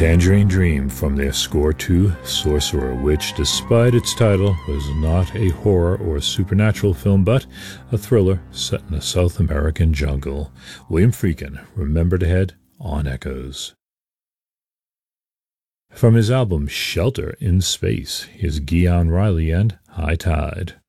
Tangerine Dream from their score to Sorcerer, which, despite its title, was not a horror or supernatural film, but a thriller set in a South American jungle. William Friedkin, Remember to Head on Echoes. From his album Shelter in Space, here's Guion Riley and High Tide.